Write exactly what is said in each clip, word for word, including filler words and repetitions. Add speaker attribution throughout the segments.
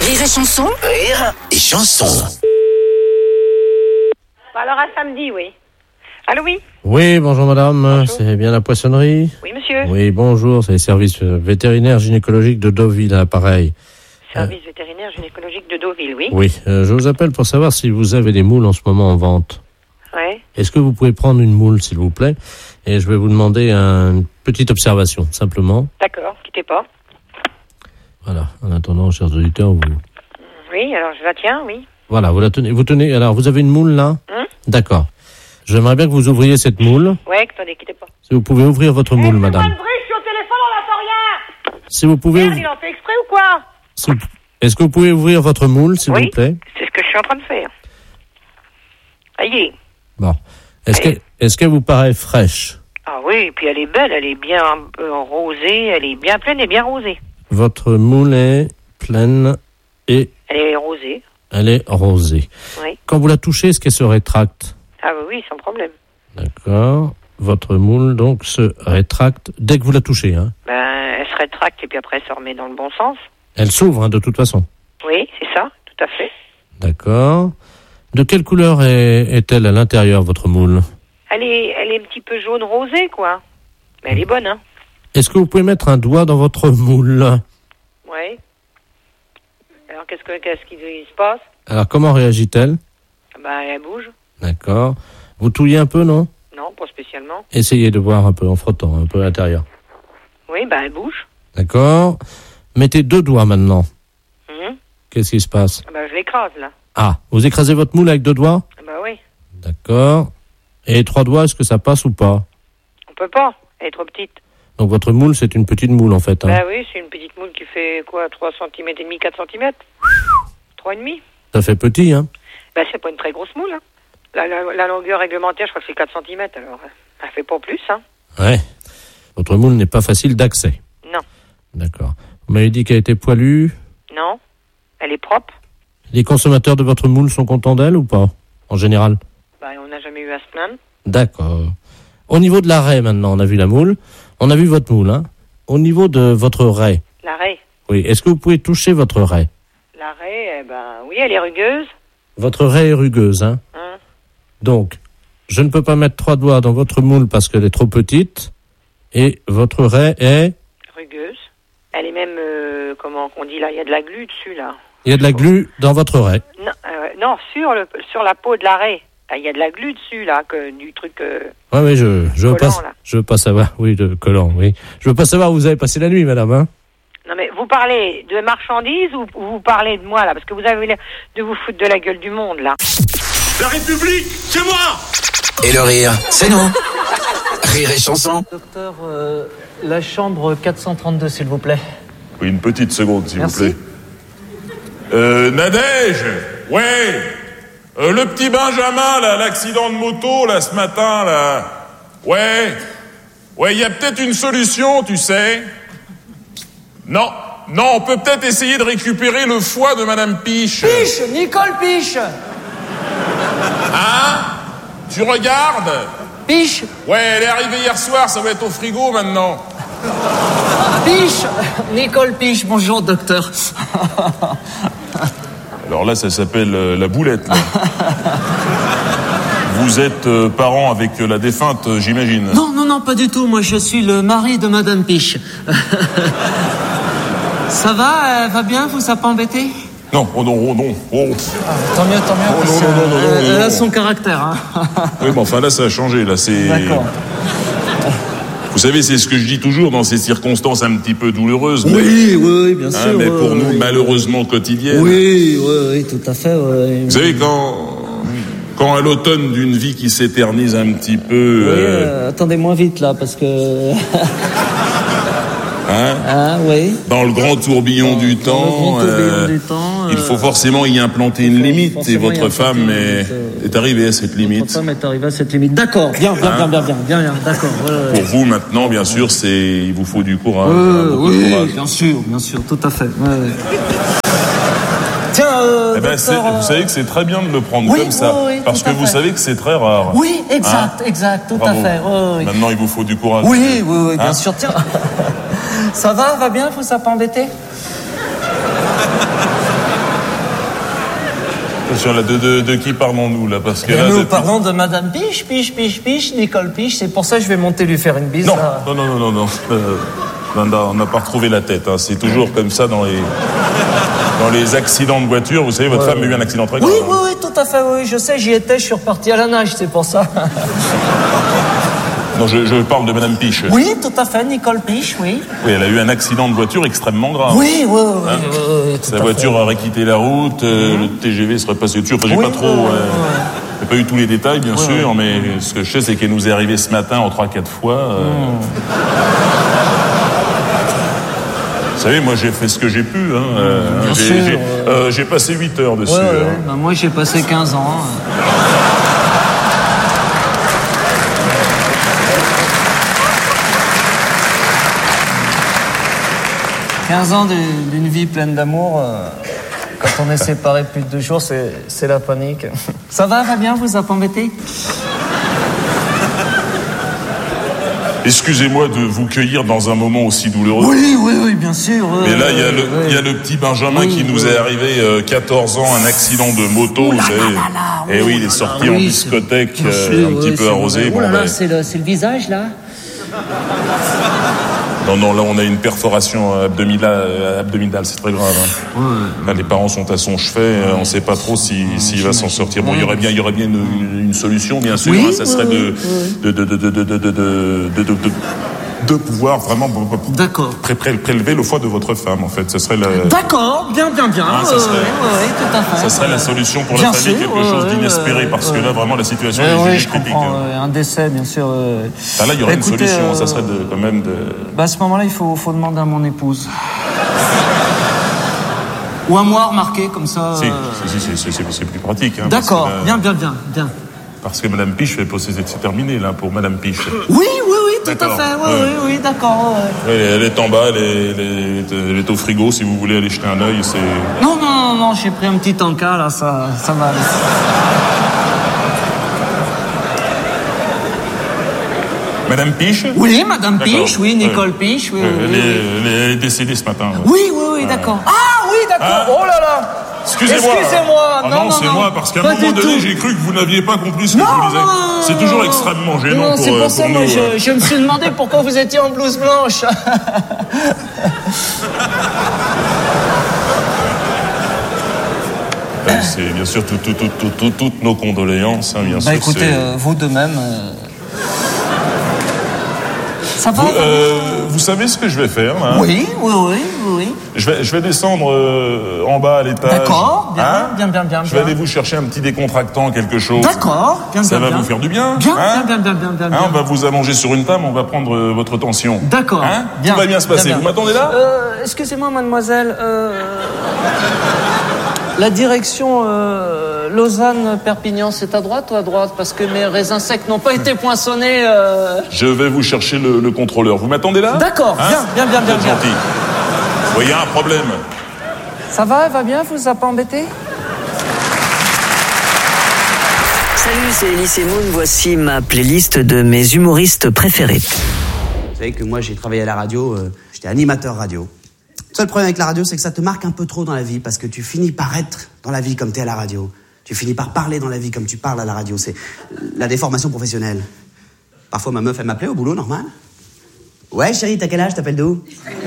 Speaker 1: Rire et chanson.
Speaker 2: Rire et chanson.
Speaker 3: Alors à samedi, oui. Allô, oui.
Speaker 4: Oui, bonjour madame, bonjour. C'est bien la poissonnerie?
Speaker 3: Oui, monsieur.
Speaker 4: Oui, bonjour, c'est les services vétérinaires gynécologiques de Deauville à l'appareil.
Speaker 3: Service euh... vétérinaire gynécologique de Deauville, oui.
Speaker 4: Oui, euh, je vous appelle pour savoir si vous avez des moules en ce moment en vente.
Speaker 3: Ouais.
Speaker 4: Est-ce que vous pouvez prendre une moule, s'il vous plaît? Et je vais vous demander une petite observation, simplement.
Speaker 3: D'accord, quittez pas.
Speaker 4: Voilà, en attendant, chers auditeurs, vous...
Speaker 3: Oui, alors je la tiens, oui.
Speaker 4: Voilà, vous la tenez, vous tenez, alors vous avez une moule là? Hum? D'accord. J'aimerais bien que vous ouvriez cette moule.
Speaker 3: Ouais, attendez, quittez pas.
Speaker 4: Si vous pouvez ouvrir votre moule, madame.
Speaker 3: Je suis au téléphone, on n'entend rien.
Speaker 4: Si vous pouvez...
Speaker 3: Merde, il en fait exprès ou quoi?
Speaker 4: Si vous... Est-ce que vous pouvez ouvrir votre moule, s'il
Speaker 3: oui,
Speaker 4: vous plaît?
Speaker 3: C'est ce que je suis en train de faire. Aïe.
Speaker 4: Bon. Est-ce que, est-ce qu'elle vous paraît fraîche?
Speaker 3: Ah oui, et puis elle est belle, elle est bien euh, rosée, elle est bien pleine et bien rosée.
Speaker 4: Votre moule est pleine et...
Speaker 3: Elle est rosée.
Speaker 4: Elle est rosée.
Speaker 3: Oui.
Speaker 4: Quand vous la touchez, est-ce qu'elle se rétracte?
Speaker 3: Ah oui, oui, sans problème.
Speaker 4: D'accord. Votre moule, donc, se rétracte dès que vous la touchez, hein?
Speaker 3: Ben, elle se rétracte et puis après, elle se remet dans le bon sens.
Speaker 4: Elle s'ouvre, hein, de toute façon?
Speaker 3: Oui, c'est ça, tout à fait.
Speaker 4: D'accord. De quelle couleur est, est-elle à l'intérieur, votre moule?
Speaker 3: Elle est, elle est un petit peu jaune rosée, quoi. Mais elle est bonne, hein.
Speaker 4: Est-ce que vous pouvez mettre un doigt dans votre moule?
Speaker 3: Oui. Alors, qu'est-ce, que, qu'est-ce qui se passe?
Speaker 4: Alors, comment réagit-elle?
Speaker 3: Ben, elle bouge.
Speaker 4: D'accord. Vous touillez un peu, non?
Speaker 3: Non, pas spécialement.
Speaker 4: Essayez de voir un peu en frottant, un peu à l'intérieur.
Speaker 3: Oui, ben, elle bouge.
Speaker 4: D'accord. Mettez deux doigts maintenant.
Speaker 3: Mmh.
Speaker 4: Qu'est-ce qui se passe?
Speaker 3: Ben, je l'écrase, là.
Speaker 4: Ah, vous écrasez votre moule avec deux doigts?
Speaker 3: Ben oui.
Speaker 4: D'accord. Et trois doigts, est-ce que ça passe ou pas?
Speaker 3: On peut pas, elle est trop petite.
Speaker 4: Donc votre moule, c'est une petite moule en fait, hein?
Speaker 3: Ben oui, c'est une petite moule qui fait quoi, trois centimètres et demi, quatre centimètres? trois et demi.
Speaker 4: Ça fait petit, hein?
Speaker 3: Ben c'est pas une très grosse moule, hein. La, la, la longueur réglementaire, je crois que c'est quatre centimètres, alors elle fait pas plus, hein.
Speaker 4: Ouais. Votre moule n'est pas facile d'accès.
Speaker 3: Non.
Speaker 4: D'accord. Vous m'avez dit qu'elle était poilue?
Speaker 3: Non. Elle est propre.
Speaker 4: Les consommateurs de votre moule sont contents d'elle ou pas, en général?
Speaker 3: Ben on n'a jamais eu à se plaindre.
Speaker 4: D'accord. Au niveau de la raie, maintenant, on a vu la moule. On a vu votre moule, hein. Au niveau de votre raie.
Speaker 3: La raie?
Speaker 4: Oui. Est-ce que vous pouvez toucher votre raie?
Speaker 3: La raie, eh ben, oui, elle est rugueuse.
Speaker 4: Votre raie est rugueuse, hein.
Speaker 3: Hein?
Speaker 4: Donc, je ne peux pas mettre trois doigts dans votre moule parce qu'elle est trop petite. Et votre raie est...
Speaker 3: rugueuse. Elle est même, euh, comment on dit là, il y a de la glu dessus, là.
Speaker 4: Il y a de la glu dans votre raie?
Speaker 3: Non, euh, non sur, le, sur la peau de la raie. Il y a de la glu dessus, là, que, du truc... Euh,
Speaker 4: oui, oui, je, je veux
Speaker 3: collant,
Speaker 4: pas,
Speaker 3: là.
Speaker 4: je veux pas savoir, oui, de collant, oui. Je veux pas savoir où vous avez passé la nuit, madame, hein.
Speaker 3: Non, mais vous parlez de marchandises ou vous parlez de moi, là? Parce que vous avez l'air de vous foutre de la gueule du monde, là.
Speaker 2: La République, c'est moi! Et le rire, c'est nous. Rire et chanson.
Speaker 5: Docteur, euh, la chambre quatre cent trente-deux, s'il vous plaît.
Speaker 6: Oui, une petite seconde, s'il
Speaker 5: Merci.
Speaker 6: vous plaît. Euh, Nadège, ouais. Euh, le petit Benjamin, là, l'accident de moto, là, ce matin, là. Ouais. Ouais, il y a peut-être une solution, tu sais. Non. Non, on peut peut-être essayer de récupérer le foie de Madame Piche.
Speaker 5: Piche, Nicole Piche.
Speaker 6: Hein? Tu regardes?
Speaker 5: Piche.
Speaker 6: Ouais, elle est arrivée hier soir, ça va être au frigo maintenant.
Speaker 5: Piche, Nicole Piche, bonjour docteur.
Speaker 6: Alors là, ça s'appelle euh, la boulette, là. Vous êtes euh, parent avec euh, la défunte, euh, j'imagine.
Speaker 5: Non, non, non, pas du tout, moi je suis le mari de Madame Piche. Ça va, elle va bien, vous a pas embêté?
Speaker 6: Non, oh non, oh non, oh.
Speaker 5: Ah, tant mieux, tant mieux,
Speaker 6: Oh,
Speaker 5: parce
Speaker 6: non, non, non, non,
Speaker 5: que,
Speaker 6: non,
Speaker 5: elle
Speaker 6: non.
Speaker 5: a son caractère. Hein.
Speaker 6: Oui, mais enfin là, ça a changé, là, c'est...
Speaker 5: D'accord.
Speaker 6: Vous savez, c'est ce que je dis toujours dans ces circonstances un petit peu douloureuses. Mais,
Speaker 5: Oui, oui, oui, bien
Speaker 6: hein,
Speaker 5: sûr.
Speaker 6: mais
Speaker 5: oui,
Speaker 6: pour
Speaker 5: oui,
Speaker 6: nous,
Speaker 5: oui.
Speaker 6: malheureusement quotidiennes.
Speaker 5: Oui, oui, oui, tout à fait. Oui.
Speaker 6: Vous savez, quand... Quand à l'automne d'une vie qui s'éternise un petit peu...
Speaker 5: Oui,
Speaker 6: euh,
Speaker 5: euh, attendez moins vite là, parce que...
Speaker 6: hein,
Speaker 5: Ah, oui.
Speaker 6: dans le grand tourbillon du
Speaker 5: Dans
Speaker 6: temps,
Speaker 5: le grand tourbillon
Speaker 6: euh,
Speaker 5: du temps,
Speaker 6: il
Speaker 5: euh,
Speaker 6: faut forcément y implanter une
Speaker 5: faut
Speaker 6: limite, et
Speaker 5: forcément y
Speaker 6: votre
Speaker 5: implanter
Speaker 6: femme
Speaker 5: une
Speaker 6: est,
Speaker 5: limite, euh,
Speaker 6: est arrivée à cette limite.
Speaker 5: Votre femme est arrivée à cette limite. D'accord, bien, bien, bien, bien, bien, bien, bien, d'accord. Ouais, ouais.
Speaker 6: Pour vous, maintenant, bien sûr, c'est il vous faut du courage.
Speaker 5: Euh,
Speaker 6: hein, beaucoup de
Speaker 5: oui,
Speaker 6: courage.
Speaker 5: bien sûr, bien sûr, tout à fait. Ouais, ouais. Tiens, euh,
Speaker 6: Eh ben, c'est-
Speaker 5: docteur, euh,
Speaker 6: vous savez que c'est très bien de le prendre
Speaker 5: oui,
Speaker 6: comme ça,
Speaker 5: oui, oui,
Speaker 6: parce
Speaker 5: tout
Speaker 6: que
Speaker 5: à
Speaker 6: vous
Speaker 5: fait.
Speaker 6: savez que c'est très rare.
Speaker 5: Oui, exact,
Speaker 6: Hein
Speaker 5: exact, tout
Speaker 6: Bravo.
Speaker 5: à fait. Ouais, ouais.
Speaker 6: Maintenant, il vous faut du courage.
Speaker 5: Oui, oui, oui, bien
Speaker 6: Hein
Speaker 5: sûr. Tiens, ça va, va bien, faut ça pas embêter?
Speaker 6: Attention, là, de, de, de qui parlons-nous, là? Parce que là,
Speaker 5: nous
Speaker 6: depuis...
Speaker 5: parlons de Madame Piche, Piche, Piche, Piche, Nicole Piche. C'est pour ça que je vais monter lui faire une bise.
Speaker 6: Non,
Speaker 5: là.
Speaker 6: non, non, non, non, non. Euh, non, non, on n'a pas retrouvé la tête. Hein. C'est toujours comme ça dans les, dans les accidents de voiture. Vous savez, votre
Speaker 5: ouais,
Speaker 6: femme a eu un accident très grave.
Speaker 5: Oui,
Speaker 6: hein.
Speaker 5: oui, oui, tout à fait, oui. Je sais, j'y étais, je suis reparti à la nage, c'est pour ça.
Speaker 6: Non, je, je parle de Madame Piche.
Speaker 5: Oui, tout à fait, Nicole Piche, oui.
Speaker 6: Oui, elle a eu un accident de voiture extrêmement grave.
Speaker 5: Oui, oui, oui.
Speaker 6: Hein
Speaker 5: oui, oui,
Speaker 6: Sa voiture fait. aurait quitté la route, euh, mmh. le T G V serait passé dessus. Enfin, j'ai oui, pas trop... Euh, oui. J'ai pas eu tous les détails, bien oui, sûr, oui. mais ce que je sais, c'est qu'elle nous est arrivée ce matin en trois quatre fois. Euh... Mmh. Vous savez, moi, j'ai fait ce que j'ai pu. Hein. Euh, j'ai, sûr, j'ai, euh... Euh, j'ai passé huit heures dessus.
Speaker 5: Ouais, ouais,
Speaker 6: hein.
Speaker 5: bah, moi, j'ai passé quinze ans. Hein. quinze ans d'une vie pleine d'amour, euh, quand on est séparés plus de deux jours, c'est, c'est la panique. Ça va, Fabien, vous a pas embêté?
Speaker 6: Excusez-moi de vous cueillir dans un moment aussi douloureux.
Speaker 5: Oui, oui, oui, bien sûr. Euh,
Speaker 6: Mais là, il y,
Speaker 5: oui.
Speaker 6: y a le petit Benjamin oui, qui nous oui. est arrivé euh, quatorze ans, un accident de moto,
Speaker 5: oh
Speaker 6: vous savez. Et eh oui, il est sorti oui, en discothèque, euh, sûr, un petit oui, peu arrosé.
Speaker 5: Bon, oh là là,
Speaker 6: ben...
Speaker 5: c'est, le, c'est le visage, là.
Speaker 6: Non, non, là, on a une perforation abdominale, abdominale c'est très grave. Hein. Ouais, là, les parents sont à son chevet, ouais, on ne sait pas trop si, s'il va s'en sortir. Bon, il y aurait bien, il y aurait bien une, une, une solution, bien sûr. Oui, hein, ça serait de, de, de, de, de, de, de, de, de, de, de de pouvoir vraiment pré- pré- prélever le foie de votre femme, en fait. Ce serait la...
Speaker 5: D'accord, bien, bien, bien.
Speaker 6: Ah, ça serait,
Speaker 5: oui, oui, tout à fait.
Speaker 6: Ça serait la solution pour bien la famille, sûr, quelque chose euh, d'inespéré, parce euh, que là, vraiment, la situation euh, est
Speaker 5: oui, je
Speaker 6: critique.
Speaker 5: Comprends, euh, un décès, bien sûr. Euh...
Speaker 6: Ah, là, il y aurait Écoutez, une solution, euh, ça serait de, quand même de...
Speaker 5: Bah, à ce moment-là, il faut, faut demander à mon épouse. Ou à moi, remarquer, comme ça...
Speaker 6: Si,
Speaker 5: euh...
Speaker 6: si, si, si c'est, c'est plus pratique. Hein,
Speaker 5: d'accord,
Speaker 6: là,
Speaker 5: bien, bien, bien, bien.
Speaker 6: Parce que Madame Piche, c'est terminé, là, pour Madame Piche.
Speaker 5: Oui, oui, oui, tout d'accord. à fait, oui, ouais. oui, oui, d'accord. Ouais.
Speaker 6: Elle, elle est en bas, elle est, elle, est, elle est au frigo, si vous voulez aller jeter un œil, c'est...
Speaker 5: Non, non, non, non, j'ai pris un petit encas, là, ça, ça va aller.
Speaker 6: Madame Piche?
Speaker 5: Oui, Madame d'accord. Piche, oui, Nicole ouais. Piche, oui,
Speaker 6: ouais,
Speaker 5: oui,
Speaker 6: elle,
Speaker 5: oui.
Speaker 6: Est, elle est décédée ce matin. Ouais.
Speaker 5: Oui, oui, oui, d'accord. Ah, oui, d'accord, ah. oh là là.
Speaker 6: Excusez-moi.
Speaker 5: Excusez-moi.
Speaker 6: Ah
Speaker 5: non,
Speaker 6: non,
Speaker 5: non,
Speaker 6: c'est
Speaker 5: non.
Speaker 6: moi, parce qu'à un
Speaker 5: pas
Speaker 6: moment donné,
Speaker 5: tout.
Speaker 6: j'ai cru que vous n'aviez pas compris ce que
Speaker 5: non,
Speaker 6: je vous disais.
Speaker 5: Non,
Speaker 6: c'est toujours extrêmement gênant
Speaker 5: non,
Speaker 6: pour,
Speaker 5: c'est pour,
Speaker 6: pour
Speaker 5: ça,
Speaker 6: nous.
Speaker 5: Moi, je, je me suis demandé pourquoi vous étiez en blouse blanche.
Speaker 6: C'est bien sûr tout, tout, tout, tout, tout, toutes nos condoléances, hein, bien
Speaker 5: bah,
Speaker 6: sûr.
Speaker 5: Écoutez, euh, vous de même. Euh... Ça va,
Speaker 6: vous, euh, vous savez ce que je vais faire là?
Speaker 5: Oui, oui, oui, oui.
Speaker 6: Je vais, je vais descendre euh, en bas à l'étage.
Speaker 5: D'accord, bien,
Speaker 6: hein
Speaker 5: bien, bien, bien.
Speaker 6: Je vais bien. aller vous chercher un petit décontractant, quelque chose.
Speaker 5: D'accord, bien,
Speaker 6: Ça
Speaker 5: bien. Ça
Speaker 6: va
Speaker 5: bien.
Speaker 6: vous faire du bien.
Speaker 5: Bien,
Speaker 6: hein
Speaker 5: bien, bien, bien, bien, bien.
Speaker 6: Hein, on va vous allonger sur une table, on va prendre euh, votre tension.
Speaker 5: D'accord.
Speaker 6: Hein
Speaker 5: bien,
Speaker 6: Tout va bien se passer.
Speaker 5: Bien, bien.
Speaker 6: Vous m'attendez là?
Speaker 5: euh, Excusez-moi, mademoiselle. Euh... La direction euh, Lausanne-Perpignan, c'est à droite ou à droite? Parce que mes raisins secs n'ont pas été poinçonnés. Euh...
Speaker 6: Je vais vous chercher le, le contrôleur. Vous m'attendez là?
Speaker 5: D'accord, hein bien, bien, bien, bien.
Speaker 6: Vous êtes gentil. Vous voyez un problème?
Speaker 5: Ça va, elle va bien? Vous a pas embêté?
Speaker 1: Salut, c'est Elise Moon. Voici ma playlist de mes humoristes préférés.
Speaker 7: Vous savez que moi, j'ai travaillé à la radio. Euh, j'étais animateur radio. Le seul problème avec la radio, c'est que ça te marque un peu trop dans la vie, parce que tu finis par être dans la vie comme t'es à la radio. Tu finis par parler dans la vie comme tu parles à la radio. C'est la déformation professionnelle. Parfois, ma meuf, elle m'appelait au boulot, normal. Ouais, chérie, t'as quel âge? T'appelles d'où?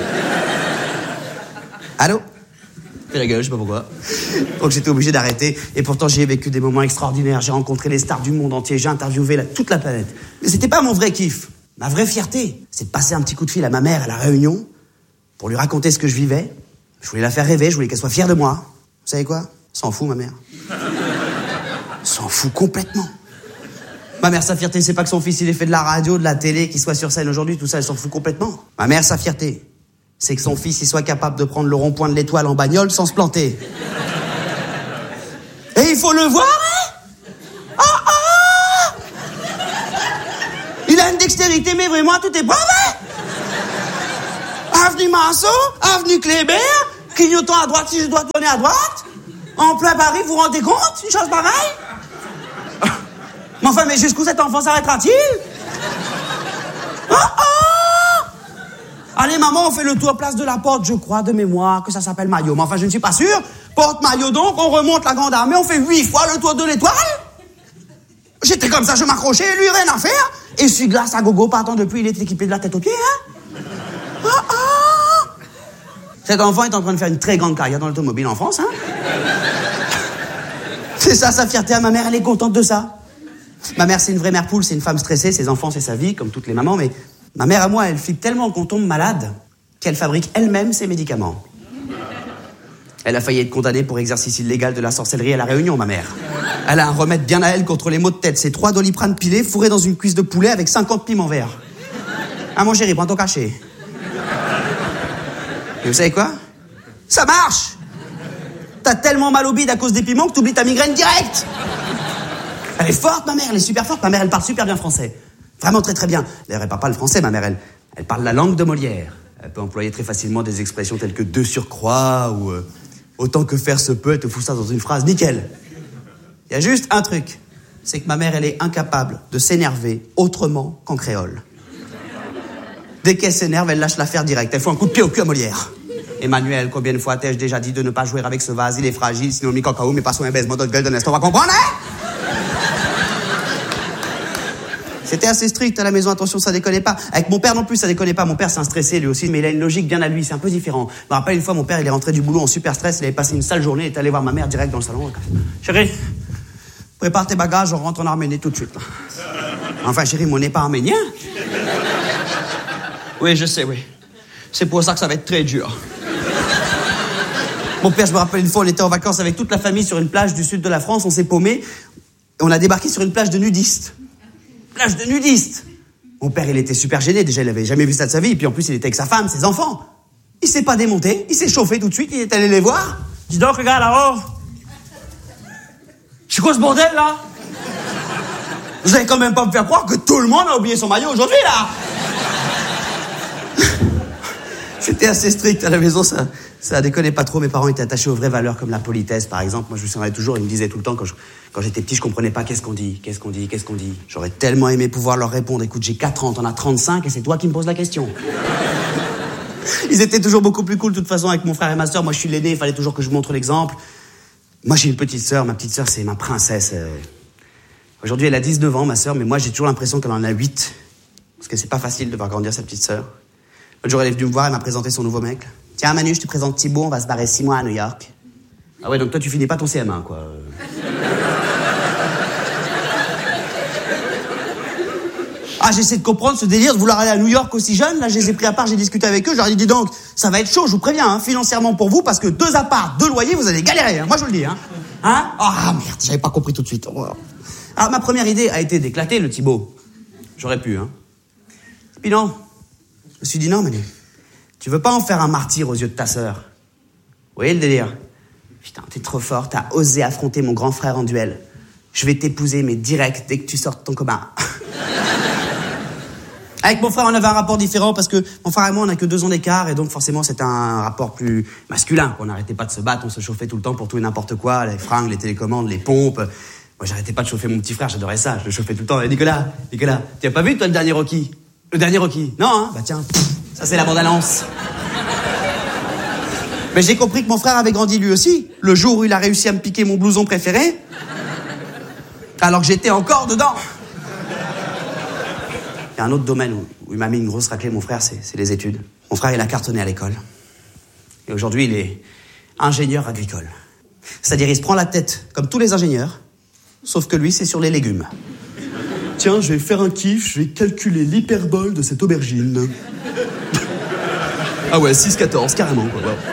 Speaker 7: Allô? Fais la gueule, je sais pas pourquoi. Donc j'étais obligé d'arrêter. Et pourtant, j'ai vécu des moments extraordinaires. J'ai rencontré les stars du monde entier. J'ai interviewé la, toute la planète. Mais c'était pas mon vrai kiff. Ma vraie fierté, c'est de passer un petit coup de fil à ma mère à la Réunion pour lui raconter ce que je vivais. Je voulais la faire rêver, je voulais qu'elle soit fière de moi. Vous savez quoi? S'en fout, ma mère. S'en fout complètement. Ma mère, sa fierté, c'est pas que son fils, il ait fait de la radio, de la télé, qu'il soit sur scène aujourd'hui, tout ça, elle s'en fout complètement. Ma mère, sa fierté, c'est que son fils, il soit capable de prendre le rond-point de l'Étoile en bagnole sans se planter. Et il faut le voir, hein? Ah, ah! Il a une dextérité, mais vraiment, tout est bon, hein? Avenue Marceau, avenue Kléber, clignotant à droite si je dois tourner à droite. En plein Paris, vous vous rendez compte? Une chose pareille? Mais enfin, mais jusqu'où cet enfant s'arrêtera-t-il? Oh, oh! Allez, maman, on fait le tour place de la Porte, je crois, de mémoire, que ça s'appelle Maillot. Mais enfin, je ne suis pas sûr. Porte Maillot donc, on remonte la Grande Armée, on fait huit fois le tour de l'Étoile. J'étais comme ça, je m'accrochais, lui, rien à faire. Et suis glace à gogo, partant depuis, il est équipé de la tête aux pieds, hein. Ah, ah. Cet enfant est en train de faire une très grande carrière dans l'automobile en France, hein. C'est ça, sa fierté à ma mère, elle est contente de ça. Ma mère, c'est une vraie mère poule, c'est une femme stressée, ses enfants, c'est sa vie, comme toutes les mamans, mais ma mère à moi, elle flippe tellement qu'on tombe malade qu'elle fabrique elle-même ses médicaments. Elle a failli être condamnée pour exercice illégal de la sorcellerie à La Réunion, ma mère. Elle a un remède bien à elle contre les maux de tête, c'est trois doliprane pilés fourrés dans une cuisse de poulet avec cinquante piments verts. Ah, mon chéri, prends ton cachet. Et vous savez quoi? Ça marche! T'as tellement mal au bide à cause des piments que t'oublies ta migraine directe. Elle est forte, ma mère, elle est super forte. Ma mère, elle parle super bien français. Vraiment très très bien. D'ailleurs, elle parle pas le français, ma mère, elle, elle parle la langue de Molière. Elle peut employer très facilement des expressions telles que de surcroît ou euh, autant que faire se peut, elle te fout ça dans une phrase, nickel. Il y a juste un truc, c'est que ma mère, elle est incapable de s'énerver autrement qu'en créole. Dès qu'elle s'énerve, elle lâche l'affaire directe. Elle fout un coup de pied au cul à Molière. Emmanuel, combien de fois t'ai-je déjà dit de ne pas jouer avec ce vase? Il est fragile, sinon mi cacao, mais pas son baisement de gueule de l'instant, on va comprendre, hein? C'était assez strict à la maison, attention, ça déconnait pas. Avec mon père non plus, ça déconnait pas. Mon père, c'est un stressé lui aussi, mais il a une logique bien à lui, c'est un peu différent. Je me rappelle une fois, mon père, il est rentré du boulot en super stress, il avait passé une sale journée, il est allé voir ma mère direct dans le salon. Chérie, prépare tes bagages, on rentre en Arménie tout de suite. Enfin, chérie, mon n'est pas arménien. Oui, je sais, oui. C'est pour ça que ça va être très dur. Mon père, je me rappelle une fois, on était en vacances avec toute la famille sur une plage du sud de la France, on s'est paumé, et on a débarqué sur une plage de nudistes. Plage de nudistes. Mon père, il était super gêné, déjà, il avait jamais vu ça de sa vie, et puis en plus, il était avec sa femme, ses enfants. Il s'est pas démonté, il s'est chauffé tout de suite, il est allé les voir. Dis donc, regarde là-haut. C'est quoi ce bordel, là? Vous allez quand même pas me faire croire que tout le monde a oublié son maillot aujourd'hui, là? C'était assez strict à la maison, ça, ça déconnait pas trop. Mes parents étaient attachés aux vraies valeurs comme la politesse, par exemple. Moi, je me souviens toujours, ils me disaient tout le temps, quand, je, quand j'étais petit, je comprenais pas qu'est-ce qu'on dit, qu'est-ce qu'on dit, qu'est-ce qu'on dit. J'aurais tellement aimé pouvoir leur répondre, écoute, j'ai quatre ans, t'en as trente-cinq, et c'est toi qui me poses la question. Ils étaient toujours beaucoup plus cool, de toute façon, avec mon frère et ma sœur. Moi, je suis l'aîné, il fallait toujours que je montre l'exemple. Moi, j'ai une petite sœur, ma petite sœur, c'est ma princesse. Aujourd'hui, elle a dix-neuf ans, ma sœur, mais moi, j'ai toujours l'impression qu'elle en a huit. Parce que c'est pas facile de voir grandir sa petite sœur. L'autre jour, elle est venue me voir, elle m'a présenté son nouveau mec. Tiens, Manu, je te présente Thibaut, on va se barrer six mois à New York. Ah ouais, donc toi, tu finis pas ton C M un, quoi. Ah, j'essaie de comprendre ce délire de vouloir aller à New York aussi jeune. Là, je les ai pris à part, j'ai discuté avec eux. Je leur ai dit, dis donc, ça va être chaud, je vous préviens, hein, financièrement pour vous, parce que deux apparts, deux loyers, vous allez galérer, hein, moi je vous le dis. Hein, hein ah, merde, j'avais pas compris tout de suite. Alors, ma première idée a été d'éclater le Thibaut. J'aurais pu, hein. Et puis non. Je me suis dit, non, Manu, tu veux pas en faire un martyr aux yeux de ta sœur? Vous voyez le délire? Putain, t'es trop fort, t'as osé affronter mon grand frère en duel. Je vais t'épouser, mais direct, dès que tu sortes de ton coma. Avec mon frère, on avait un rapport différent parce que mon frère et moi, on n'a que deux ans d'écart et donc forcément, c'était un rapport plus masculin. On n'arrêtait pas de se battre, on se chauffait tout le temps pour tout et n'importe quoi, les fringues, les télécommandes, les pompes. Moi, j'arrêtais pas de chauffer mon petit frère, j'adorais ça, je le chauffais tout le temps. Et Nicolas, Nicolas, tu as pas vu, toi, le dernier Rocky? Le dernier Rocky? Non, hein? Bah tiens, ça c'est la bande-annonce. Mais j'ai compris que mon frère avait grandi lui aussi, le jour où il a réussi à me piquer mon blouson préféré, alors que j'étais encore dedans. Il y a un autre domaine où, où il m'a mis une grosse raclée, mon frère, c'est, c'est les études. Mon frère, il a cartonné à l'école. Et aujourd'hui, il est ingénieur agricole. C'est-à-dire, il se prend la tête, comme tous les ingénieurs, sauf que lui, c'est sur les légumes. Tiens, je vais faire un kiff, je vais calculer l'hyperbole de cette aubergine. Ah ouais, six quatorze, carrément, quoi. Ouais.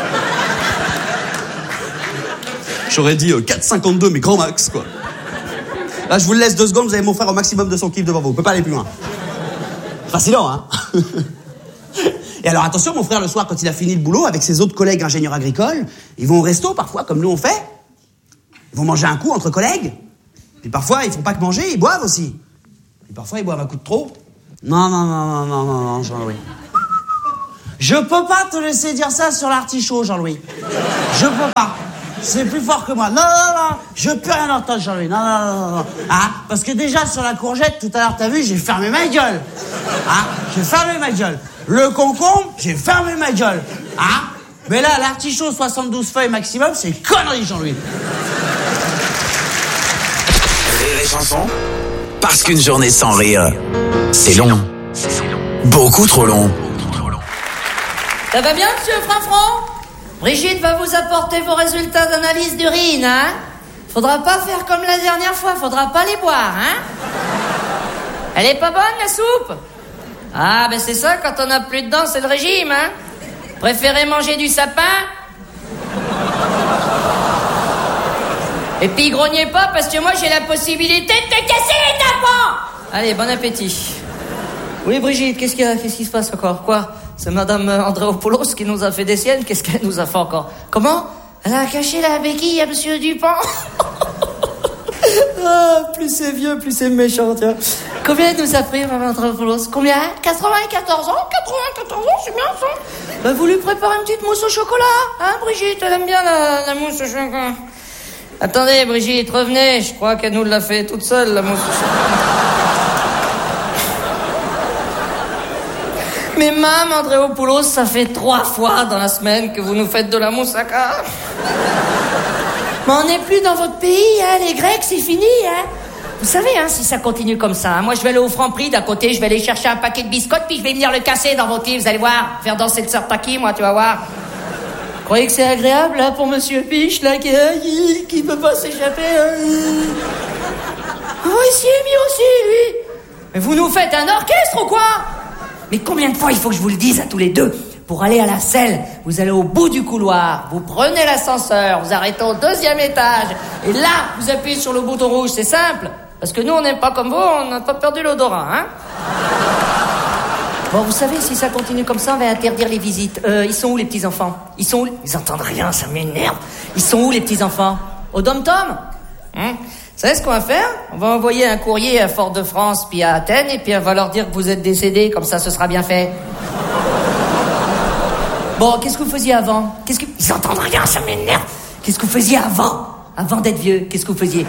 Speaker 7: J'aurais dit euh, quatre cinquante-deux, mais grand max, quoi. Là, je vous le laisse deux secondes, vous avez mon frère au maximum de son kiff devant vous. Vous pouvez pas aller plus loin. Fascinant, hein? Et alors, attention, mon frère, le soir, quand il a fini le boulot, avec ses autres collègues ingénieurs agricoles, ils vont au resto, parfois, comme nous on fait. Ils vont manger un coup entre collègues. Puis parfois, ils font pas que manger, ils boivent aussi. Puis parfois, ils boivent un coup de trop. Non, non, non, non, non, non, non, Jean-Louis. Je peux pas te laisser dire ça sur l'artichaut, Jean-Louis. Je peux pas. C'est plus fort que moi. Non, non, non, je peux rien entendre, Jean-Louis. Non, non, non, non. Ah, parce que déjà, sur la courgette, tout à l'heure, t'as vu, j'ai fermé ma gueule. Ah, j'ai fermé ma gueule. Le concombre, j'ai fermé ma gueule. Hein? Mais là, l'artichaut soixante-douze feuilles maximum, c'est connerie, Jean-Louis.
Speaker 2: Rire et chanson, parce qu'une journée sans rire, c'est long. Beaucoup trop long.
Speaker 8: Ça va bien, monsieur Franfran? Brigitte va vous apporter vos résultats d'analyse d'urine, hein? Faudra pas faire comme la dernière fois, faudra pas les boire, hein? Elle est pas bonne, la soupe? Ah, ben c'est ça, quand on a plus de dents, c'est le régime, hein? Préférez manger du sapin? Et puis grognez pas, parce que moi j'ai la possibilité de te casser les tympans! Allez, bon appétit. Oui, Brigitte, qu'est-ce qu'il y a? Qu'est-ce qui se passe encore? Quoi? C'est Madame Andréopoulos qui nous a fait des siennes. Qu'est-ce qu'elle nous a fait encore? Comment? Elle a caché la béquille à Monsieur Dupont. Ah, plus c'est vieux, plus c'est méchant, tiens. Combien elle nous a pris, Madame Andréopoulos? Combien? quatre-vingt-quatorze ans? quatre-vingt-quatorze ans, c'est bien ça. Bah, vous lui préparez une petite mousse au chocolat, hein, Brigitte? Elle aime bien la, la mousse au chocolat. Attendez, Brigitte, revenez. Je crois qu'elle nous l'a fait toute seule, la mousse au chocolat. Mais Mme Andréopoulos, ça fait trois fois dans la semaine que vous nous faites de la moussaka. Mais on n'est plus dans votre pays, hein, les Grecs, c'est fini, hein. Vous savez, hein, si ça continue comme ça, hein, moi je vais aller au Franprix, d'un côté, je vais aller chercher un paquet de biscottes, puis je vais venir le casser dans votre lit, vous allez voir, faire danser le Sartaki, moi, tu vas voir. Vous croyez que c'est agréable, là, pour Monsieur Piche, là, qui, qui, qui peut pas s'échapper, hein. Oh, il s'y est mis aussi, lui. Mais vous nous faites un orchestre ou quoi? Mais combien de fois il faut que je vous le dise à tous les deux? Pour aller à la selle, vous allez au bout du couloir, vous prenez l'ascenseur, vous arrêtez au deuxième étage, et là, vous appuyez sur le bouton rouge, c'est simple. Parce que nous, on n'aime pas comme vous, on n'a pas perdu l'odorat, hein. Bon, vous savez, si ça continue comme ça, on va interdire les visites. Euh, ils sont où, les petits-enfants? Ils sont où? Ils entendent rien, ça m'énerve. Ils sont où, les petits-enfants? Au Dom-Tom? Hein? Vous savez ce qu'on va faire? On va envoyer un courrier à Fort-de-France puis à Athènes et puis on va leur dire que vous êtes décédés, comme ça ce sera bien fait. Bon, qu'est-ce que vous faisiez avant? Qu'est-ce que... Ils entendent rien, ça m'énerve. Qu'est-ce que vous faisiez avant? Avant d'être vieux, qu'est-ce que vous faisiez?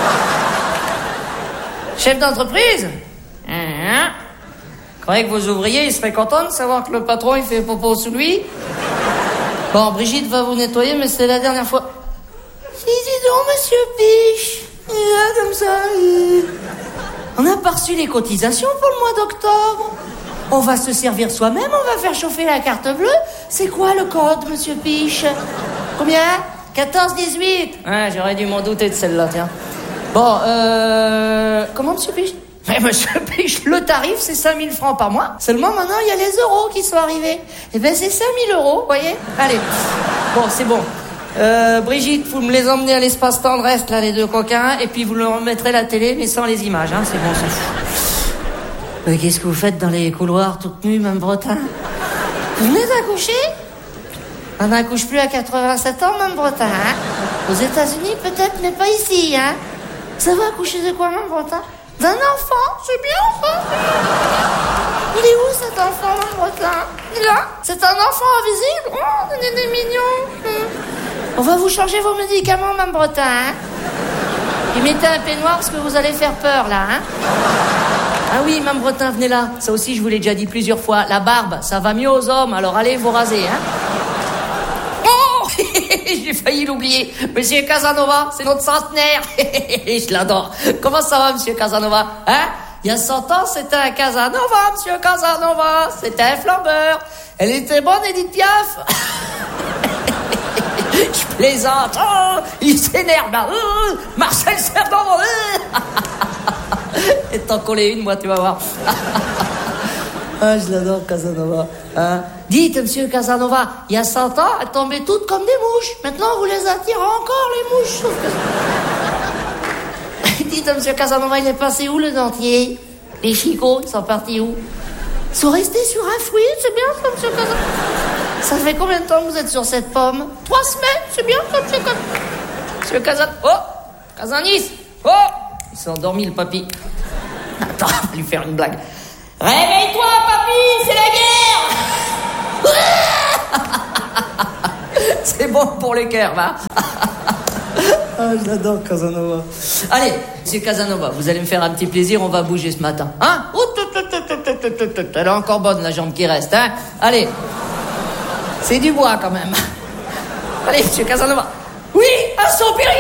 Speaker 8: Chef d'entreprise? Hein? Vous croyez que vos ouvriers, ils seraient contents de savoir que le patron, il fait popo sous lui? Bon, Brigitte va vous nettoyer, mais c'est la dernière fois. Si, dis donc, Monsieur Piche. Il est là, comme ça. Il... On n'a pas reçu les cotisations pour le mois d'octobre. On va se servir soi-même, on va faire chauffer la carte bleue. C'est quoi le code, Monsieur Piche? Combien? quatorze dix-huit. Ouais, j'aurais dû m'en douter de celle-là, tiens. Bon, euh... Comment, Monsieur Piche? Mais Monsieur Piche, le tarif, c'est cinq mille francs par mois. Seulement, maintenant, il y a les euros qui sont arrivés. Eh ben, c'est cinq mille euros, vous voyez? Allez. Bon, c'est bon. Euh, Brigitte, vous me les emmenez à l'espace tendresse, là, les deux coquins, et puis vous leur remettrez la télé, mais sans les images, hein, c'est bon, ça. Mais qu'est-ce que vous faites dans les couloirs, toute nue, Mme Bretin? Vous venez d'accoucher? On n'accouche plus à quatre-vingt-sept ans, Mme Bretin, hein? Aux États-Unis, peut-être, mais pas ici, hein? Ça va accoucher de quoi, Mme Bretin? D'un enfant, c'est bien, ça? Il est où, cet enfant, Mme Bretin? Il est là? C'est un enfant invisible? Oh, il est mignon. On va vous changer vos médicaments, Mme Bretin, hein? Et mettez un peignoir parce que vous allez faire peur, là, hein? Ah oui, Mme Bretin, venez là. Ça aussi, je vous l'ai déjà dit plusieurs fois. La barbe, ça va mieux aux hommes, alors allez vous raser, hein? Oh! J'ai failli l'oublier. Monsieur Casanova, c'est notre centenaire. Je l'adore. Comment ça va, Monsieur Casanova? Hein? Il y a cent ans, c'était un Casanova, Monsieur Casanova. C'était un flambeur. Elle était bonne, Edith Piaf. Je plaisante. Oh, il s'énerve là. Oh, Marcel Cerdan. Oh. Et t'en coller une, moi, tu vas voir. Ah, je l'adore, Casanova. Hein? Dites, Monsieur Casanova, il y a cent ans, elles tombaient toutes comme des mouches. Maintenant, vous les attirez encore, les mouches. Dites, Monsieur Casanova, il est passé où, le dentier? Les chicots, ils sont partis où? Ils sont restés sur un fruit, c'est bien ça, Monsieur Casanova. Ça fait combien de temps que vous êtes sur cette pomme? Trois semaines, c'est bien ça, Monsieur Casanova. Monsieur Casanova. Oh, Casanis. Oh, il s'est endormi, le papy. Attends, on va lui faire une blague. Réveille-toi, papy, c'est la guerre. C'est bon pour les cœurs, va. Ah, j'adore Casanova. Allez, Monsieur Casanova, vous allez me faire un petit plaisir, on va bouger ce matin. Hein? Oh, tout, tout, tout, tout, tout. Elle est encore bonne, la jambe qui reste, hein. Allez. C'est du bois, quand même. Allez, monsieur Casanova. Oui, un soupir